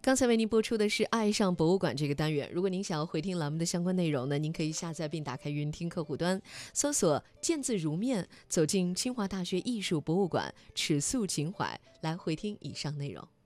刚才为您播出的是爱上博物馆这个单元。如果您想要回听栏目的相关内容呢，您可以下载并打开云听客户端，搜索见字如面，走进清华大学艺术博物馆，尺素情怀，来回听以上内容。